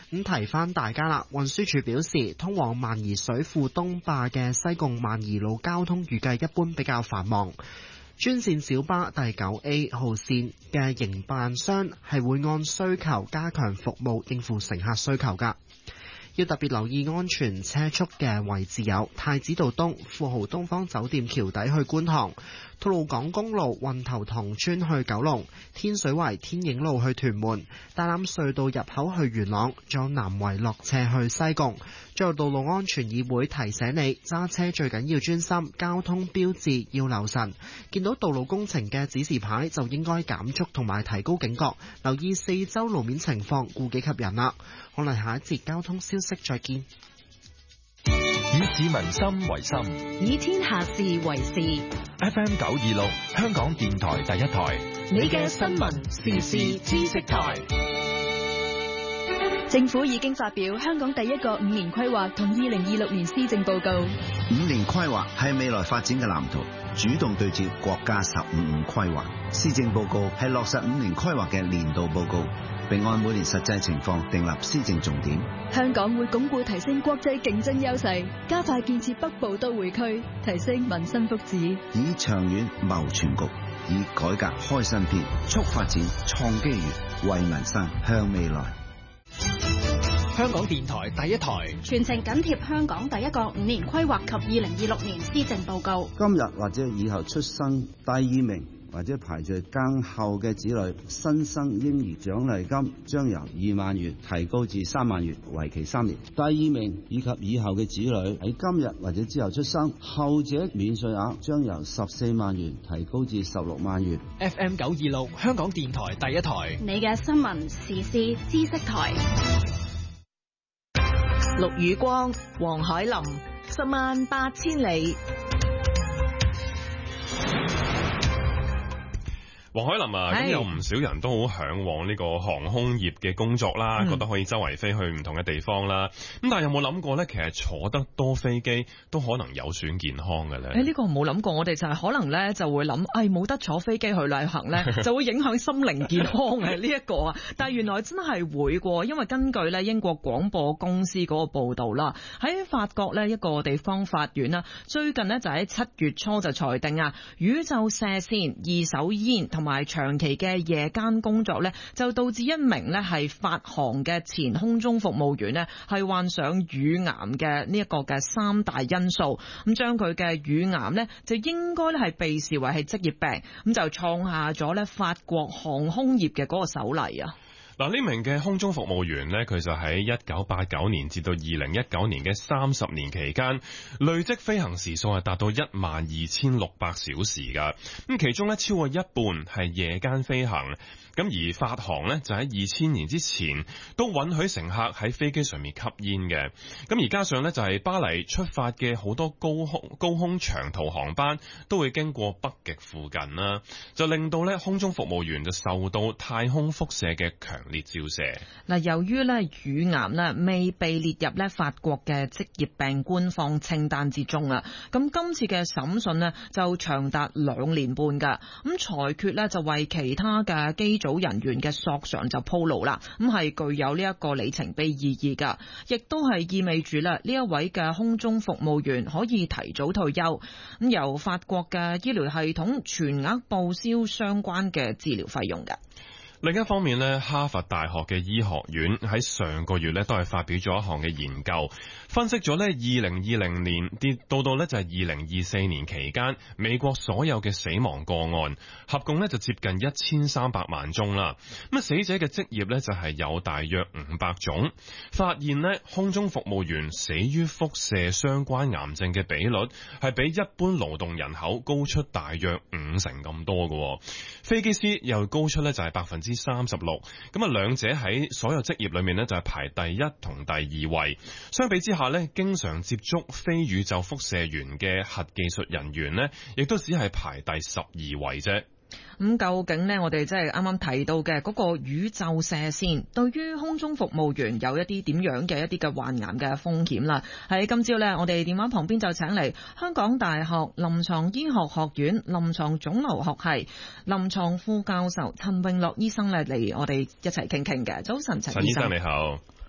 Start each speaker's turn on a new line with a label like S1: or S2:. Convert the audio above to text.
S1: 提翻大家啦，運輸署表示，通往萬宜水庫東壩嘅西貢萬宜路交通預計一般比較繁忙。專線小巴第 9A 號線嘅營辦商係會按需求加強服務，應付乘客需求㗎。要特別留意安全車速嘅位置有太子道東、富豪東方酒店橋底去觀塘、吐露港公路運頭塘村去九龍、天水圍天影路去屯門、大欖隧道入口去元朗，仲有南圍落斜去西貢。最後，道路安全議會提醒你揸車最緊要專心，交通標誌要留神，見到道路工程嘅指示牌就應該減速同埋提高警覺，留意四周路面情況，顧己及人啦。可能下一節交通消息再見。
S2: 以市民心為心，
S3: 以天下事為事。
S2: FM 926，香港電台第一台，
S3: 你嘅新聞時事知識台。政府已經發表香港第一個5年規劃同2026年施政報告。
S4: 5年規劃係未來發展嘅藍圖，主動對接國家15五規劃。施政報告係落實5年規劃嘅年度報告，並按每年實際情況訂立施政重點。
S3: 香港會鞏固提升國際競爭優勢，加快建設北部都會區，提升民生福祉，
S4: 以長遠謀全局，以改革開新篇，促發展創機遇，為民生向未來。
S5: 香港電台第一台，
S6: 全程緊貼香港第一個5年規劃及2026年施政報告。
S4: 今日或者以後出生第2名或者排在更後嘅子女，新生嬰兒獎勵金將由2萬元提高至3萬元，為期3年。第2名以及以後嘅子女喺今日或者之後出生，後者免稅額將由14萬元提高至16萬元。
S5: FM 926，香港電台第一台，
S6: 你嘅新聞時事知識台。
S3: 陸宇光、黃海林，108000里。
S7: 黃海林啊，咁有唔少人都好向往呢個航空業嘅工作啦，覺得可以周圍飛去唔同嘅地方啦。咁但係有冇諗過呢？其實坐得多飛機都可能有損健康嘅咧。
S8: 呢個冇諗過，我哋就係可能咧就會諗，冇得坐飛機去旅行咧，就會影響心靈健康嘅呢一個啊。但係原來真係會過，因為根據咧英國廣播公司嗰個報導啦，喺法國呢一個地方法院啦，最近呢就喺7月初就裁定啊，宇宙射線、二手煙同埋長期嘅夜間工作咧，就導致一名咧係法航嘅前空中服務員咧係患上乳癌嘅呢一個嘅3大因素，咁將佢嘅乳癌咧就應該咧係被視為係職業病，咁就創下咗咧法國航空業嘅嗰個首例啊。
S7: 嗱，呢名嘅空中服務員呢，佢就喺1989年至到2019年嘅30年期間，累積飛行時數係達到12600小時噶。咁其中呢，超過一半係夜間飛行。咁而法航呢，就喺2000年之前都允許乘客喺飛機上面吸煙嘅。咁而加上呢，就係巴黎出發嘅好多高空長途航班都會經過北極附近啦，就令到呢空中服務員就受到太空輻射嘅強烈照射。
S8: 嗱，由於咧乳癌咧未被列入咧法國嘅職業病官方清單之中啊，咁今次嘅審訊咧就長達2年半噶，咁裁決咧就為其他嘅機組人員嘅索償就鋪路啦，咁係具有呢一個里程碑意義噶，亦都係意味住咧呢一位嘅空中服務員可以提早退休，咁由法國嘅醫療系統全額報銷相關嘅治療費用嘅。
S7: 另一方面呢，哈佛大學嘅醫學院喺上個月呢都係發表咗一項嘅研究，分析咗呢2020年跌到呢就係2024年期間美國所有嘅死亡個案，合共呢就接近1300萬宗啦。咁死者嘅職業呢就係有大約500種，發現呢空中服務員死於輻射相關癌症嘅比率係比一般勞動人口高出大約50%咁多嘅，飛機師又高出呢就係36%，咁啊兩者喺所有職業裏面呢就係排第一同第二位。相比之下呢，經常接觸非宇宙輻射源嘅核技術人員呢，亦都只係排第12位啫。
S8: 咁究竟呢，我哋即係啱啱提到嘅嗰個宇宙射線，對於空中服務員有一啲點樣嘅一啲嘅患癌嘅風險啦？喺今朝呢，我哋電話旁邊就請嚟香港大學臨床醫學學院臨床腫瘤學系臨床副教授陳永樂醫生咧嚟我哋一齊傾傾嘅。早晨，陳醫生。
S7: 陳醫生你好。